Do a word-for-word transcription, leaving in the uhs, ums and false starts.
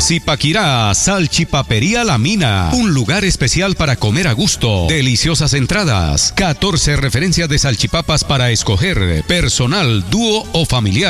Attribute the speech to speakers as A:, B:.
A: Zipaquirá, Salchipapería La Mina. Un lugar especial para comer a gusto. Deliciosas entradas. catorce referencias de salchipapas para escoger. Personal, dúo o familiar.